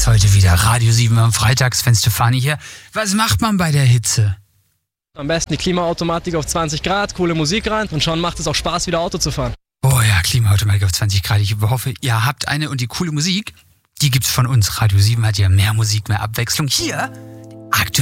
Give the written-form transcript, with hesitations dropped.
ist heute wieder Radio 7 am Freitag, Sven Stefani hier. Was macht man bei der Hitze? Am besten die Klimaautomatik auf 20 Grad, coole Musik rein und schon macht es auch Spaß, wieder Auto zu fahren. Oh ja, Klimaautomatik auf 20 Grad. Ich hoffe, ihr habt eine und die coole Musik, die gibt's von uns. Radio 7 hat ja mehr Musik, mehr Abwechslung. Hier, aktuell.